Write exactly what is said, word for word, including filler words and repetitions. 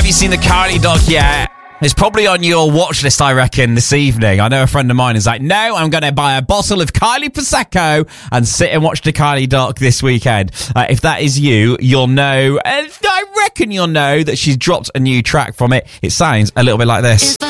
you seen the Kylie doc yet? It's probably on your watch list, I reckon, this evening. I know a friend of mine is like, no, I'm going to buy a bottle of Kylie Prosecco and sit and watch the Kylie doc this weekend. Uh, if that is you, you'll know, uh, I reckon you'll know that she's dropped a new track from it. It sounds a little bit like this.